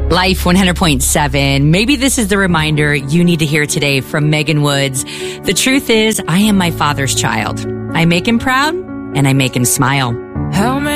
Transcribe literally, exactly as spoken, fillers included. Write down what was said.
Life one hundred point seven. Maybe this is the reminder you need to hear today from Megan Woods. The truth is, I am my Father's child. I make him proud and I make him smile. How many